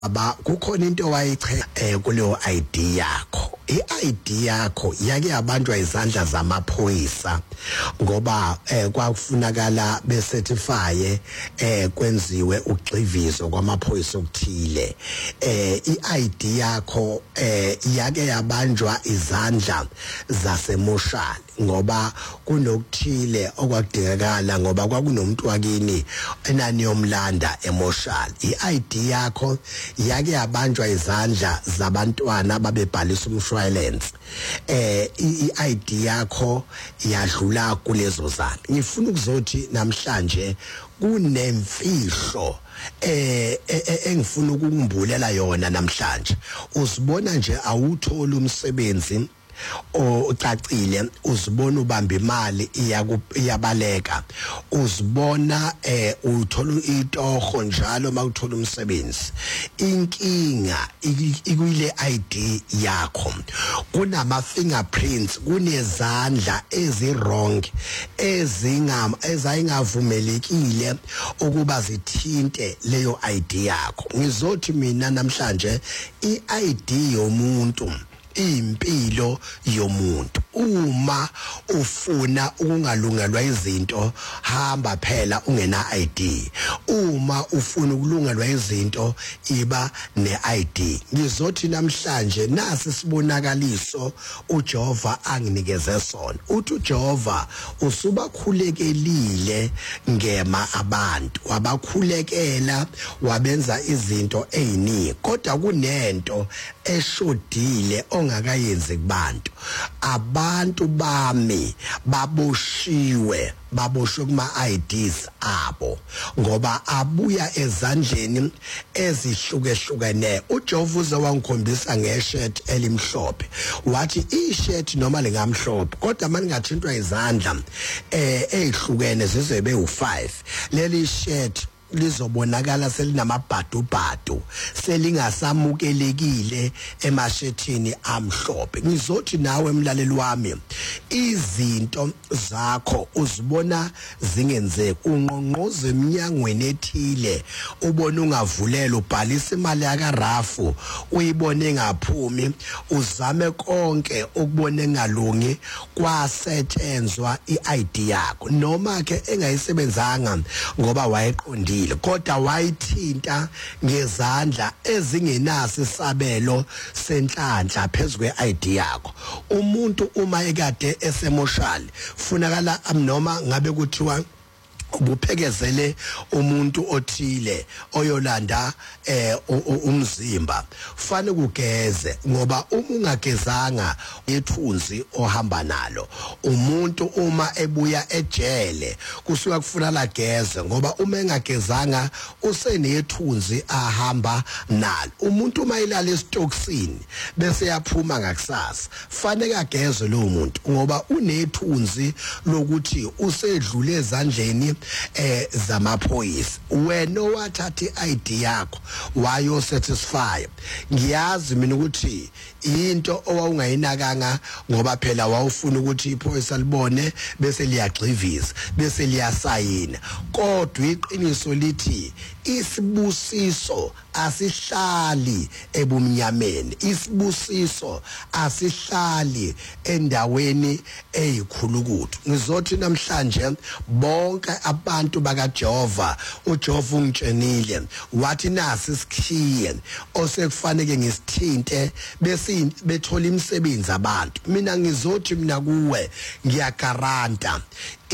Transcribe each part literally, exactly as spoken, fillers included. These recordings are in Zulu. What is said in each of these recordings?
aba kukhona into wayiche eh kuleyo I D yakho. I-I D yakho yake yabanjwa izandla zamaphoyisa ngoba eh kwakufunakala becertify eh kwenziwe ugxivizo kwamaphoyisa okuthile. Eh i-I D yakho eh yake yabanjwa izandla zasemoshali ngoba kunokuthile okwakudingakala ngoba kwakunomuntu wakini enani yomlanda emoshali. I-I D yakho yake yabanjwa izandla zabantwana babebhalisa umshwalense. Eh i-I D yakho yadlula kulezo zandla. Ngifuna ukuzothi namhlanje kunemfihlo eh engifuna ukungimbulela yona namhlanje. Usibona nje awuthola umsebenzi ocacile, uzibona ubamba imali iyabaleka, uzibona eh uthola itoho njalo makuthola umsebenzi. Inkinga ikuyile I D yakho, kunama fingerprints, kunezandla ezi wrong ezingam ezayingavumelekile ukuba zithinte leyo I D yakho. Ngizothi mina namhlanje i-I D yomuntu impilo yomuntu. Uma ufuna ukungalungelwa izinto hamba phela ungena I D. Uma ufuna ukulungelwa izinto iba ne-I D. Ngizothi namhlanje nasi sibonakaliso uJehova anginikeze sona. Uthi uJehova usuba khulekelile ngema abantu, wabakhulekela wabenza izinto eziningi, kodwa kunento eshodile ongakayenzi kubantu. Abantu bami baboshiwe, baboshwe kuma I Ds abo ngoba abuya ezandleni ezihlukehlukene. uJehova uze wangikhombisa ngeshirt elimhlophe, wathi ishirt noma lingamhlophe kodwa maningathintwa izandla eh ezihlukene zize be u five, leli shirt lizobonakala selinamabhadubhadu, selingasamukelekile emashethini amhlophe. Ngizothi nawe emlaleli wami, izinto zakho uzibona zingenzeki, unqonqoze eminyangweni ethile, ubona ungavulela, ubhalisa imali yakarafu uyibone engaphumi, uzame konke ukubona engalungi, kwasetshenzwa i-I D yakho noma ke engayisebenzanga ngoba wayeqondile kodwa wayithinta ngezandla ezingenaso isabelo senhlanhla phezulu kwe-I D yakho. Umuntu uma ekade esemoshali funakala noma ngabe kuthiwa ubuphekezele umuntu othile oyolanda eh umzimba, fane kugeze ngoba uma ungagezanga ithunzi ohamba nalo. Umuntu uma ebuya ejele kusuka kufuna la geze ngoba uma engagezanga usenethunzi ahamba nalo. Umuntu uma ilala esitoksini bese yaphuma ngakusasa, fane kageze lo muntu ngoba unethunzi lokuthi usedlule ezandleni eh zamaphoyisa. Wena wathatha i-I D yakho wayo satisfy, ngiyazi mina ukuthi into owawungayinakanga ngoba phela wawufuna ukuthi iphoyisa libone bese liyagxivisa bese liyasayina, kodwa iqiniso lithi isibusiso asihlali ebumnyameni, isibusiso asihlali endaweni eyikhulukuthi. Ngizothi namhlanje bonke abantu bakaJehova, uJehova ungitshenile wathi nasi isikhiye osekufanele ngisithinte bese bethola imisebenzi abantu. Mina ngizothi mina kuwe ngiyagaranta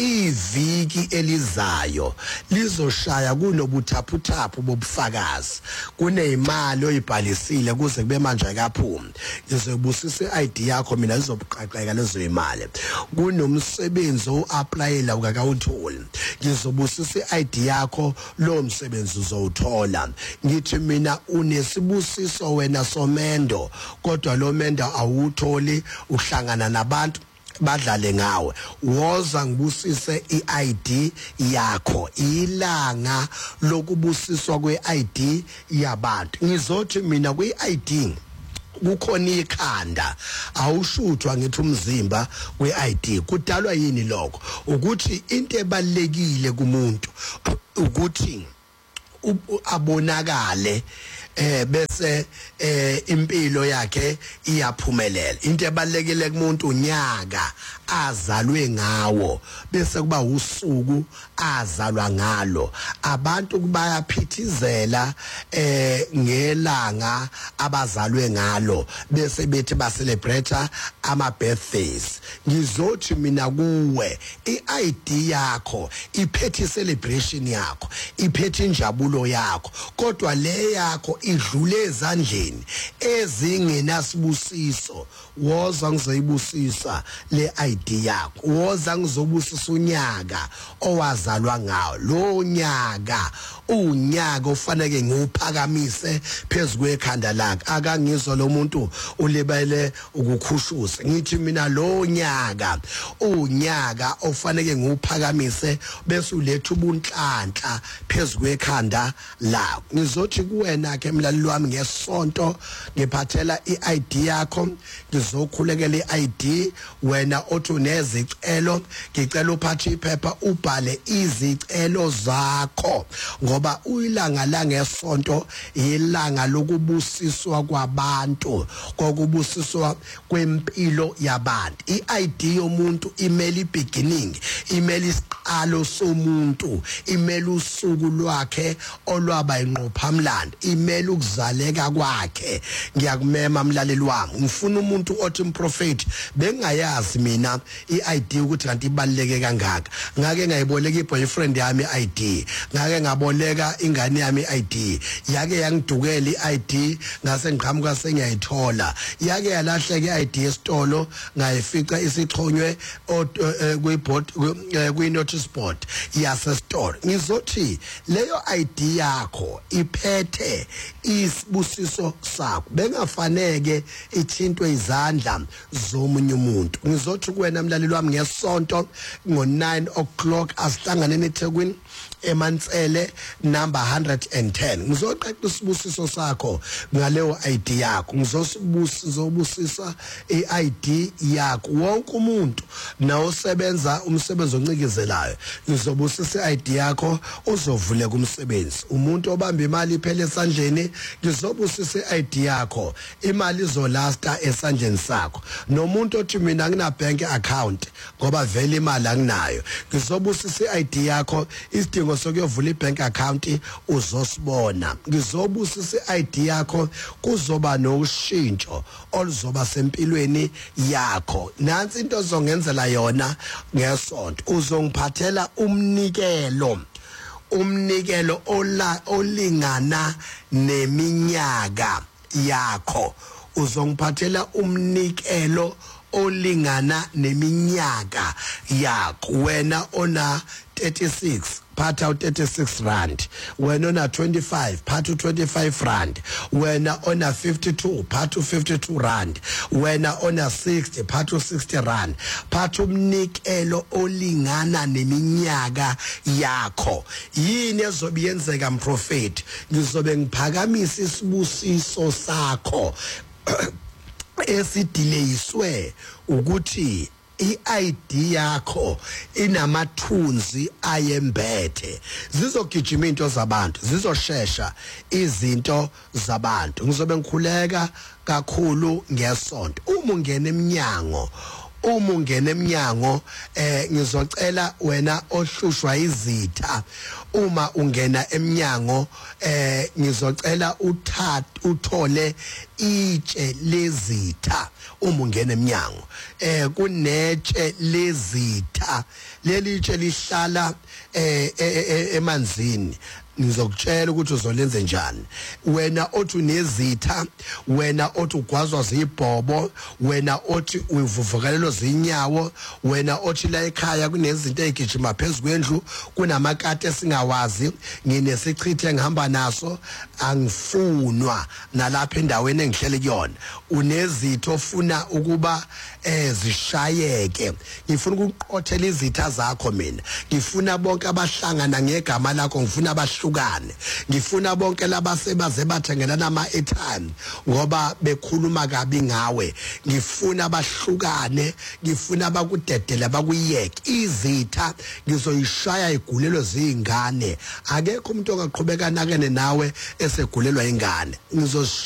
iviki elizayo lizoshaya kunobuthaphuthaphu bobufakazi, kunezimali oyibhalisile kuze kube manje kaphumi. Ngizobusisa i-I D yakho mina lizobuqaqeka lezo imali. Kunomsebenzi o-applyela ukakawutholi, ngizobusisa i-I D yakho lo msebenzi uzowuthola. Ngithi mina unesibusiso wena somendo, kodwa lo mendo awutholi, uhlangana nabantu badlale ngawe. Woza ngibusise i-I D yakho, ilanga lokubusiswa kwe-I D yabantu. Ngizothi mina kwi-I D kukhona ikhanda, awushuthwa ngithi umzimba we-I D. Kudalwa yini lokho? Ukuthi into ebalekile kumuntu ukuthi abonakale eh bese eh impilo yakhe iyaphumelela. Into ebalekile kumuntu unyaka azalwe ngawo bese kuba usuku azalwa ngalo. Abantu kubayaphithizela eh ngelanga abazalwe ngalo bese bethi ba celebrate ama birthdays. Ngizothi mina kuwe I D yakho iphethe celebration yakho, iphethe injabulo yakho, kodwa le yakho idlule ezandleni ezingenasibusiso. Woza ngizoyibusisa le I D yakho, woza ngizobusisa unyaka owazalwa ngawo. Lo nyaka unyaka ofanele ngiuphakamise phezulu ekhanda lakhe. Akangizwa lo muntu ulibele ukukhushuza. Ngithi mina lo nyaka unyaka ofanele ngiuphakamise bese uletha ubunhlanhla phezulu ekhanda lakho. Ngizothi kuwena ke mlaleli wami ngesonto ngiphathela I D yakho, ngizokhulekela I D. Wena othi unezicelo ngicela uphathe iphepha ubhale izicelo zakho, ngoba uyilanga la ngesonto ilanga lokubusiswa kwabantu, kokubusiswa kwempilo yabantu. I D yomuntu imeli beginning, imeli isiqalo somuntu, imeli usuku lwakhe olwaba inqophamlando, imeli ukuzaleka kwakhe. Ngiyakumema mlaleli wami, ngifuna umuntu othi umprofeti bengayazi mina I D ukuthi kanti ibaleke kangaka. Ngake ngayiboleka iboyfriend yami I D, ngake ngaboleka ingane yami I D, yake yangidukela I D ngase ngiqhamuka sengiyayithola, yake yalahleka I D esitolo ngayifica isixhonywe kwiboard kwi notice board yase store. Ngizothi leyo I D yakho iphethe isibusiso sakho, bengafaneke ithintwe izandla zomunye umuntu. Ngizothi kuwena mlaleli wami ngesonto ngo nine o'clock asihlangane eThekwini eMantsele number one hundred ten. Ngizoqeqa isibusiso sakho ngaleyo I D yakho, ngizosibusisa I D yakho. Wonke umuntu na osebenza umsebenzi oncikizelayo ngizobusisa I D yakho uzovuleka umsebenzi. Umuntu obamba imali iphele esandleni ngizobusisa I D yakho, imali izolasta esandleni sakho. Nomuntu othi mina ngina bank account ngoba vele imali anginayo ngizobusisa I D yakho, isidingo sokuyovula ibank account uzosibona. Ngizobusisa I D yakho kuzoba noshintsho oluzoba sempilweni yakho. Nansi into ozongenzela yona ngesonto, uzongiphathela umnikelo, umnikelo ola olingana neminyaka yakho. Uzongiphathela umnikelo olingana neminyaka yakho. Wena ona thirty-six phatha thirty-six rand, wena ona twenty-five phatha twenty-five rand, wena ona fifty-two phatha fifty-two rand, wena ona sixty phatha sixty rand. Phatha umnikelo olingana neminyaka yakho. Yini ezobiyenzeka mprofeti? Ngizobe ngiphakamisa isibusiso sakho esidileyiswe ukuthi I D yakho inamathunzi ayembethe. Zizogijima into zabantu, zizoshesha izinto zabantu. Ngizobe ngikhuleka kakhulu ngesonto. Uma ungena eminyango, uma ungena eminyango eh ngizocela wena ohlushwa izitha, uma ungena eminyango eh ngizocela uthathe uthole itshe lezitha. Uma ungena eminyango eh kunetshe lezitha, leli tshe lihlala eh emanzini. Ngizokutshela ukuthi uzolenze njani. Wena othi unezitha, wena othi ugwazwa zibhobo, wena othi uvuvukalelo zinyawo, wena othi la ekhaya kunezinto ezigijima phezulu kwendlu, kunamakati esingawazi, nginesichithe ngihamba naso, angifunwa nalapha endaweni engihlele kuyona. Unezitho ofuna ukuba ezishayeke. Ngifuna ukuqothela izitha zakho mina. Ngifuna bonke abahlangana ngegama lakho, ngifuna abahlu bahlukane. Ngifuna bonke labasebaze bathengelana ama airtime ngoba bekhuluma kabi ngawe. Ngifuna bahlukane, ngifuna bakudedela bakuyeke. Izitha ngizoyishaya igulelo zingane. Akekho umuntu ongaqhubeka nakene nawe esegulelwa ingane. Ngizo